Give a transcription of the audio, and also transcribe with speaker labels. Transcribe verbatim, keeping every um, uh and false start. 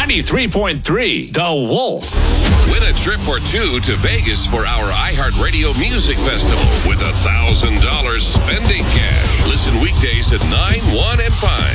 Speaker 1: ninety-three point three, The Wolf.
Speaker 2: Win a trip or two to Vegas for our iHeartRadio Music Festival with a one thousand dollars spending cash. Listen weekdays at nine, one, and five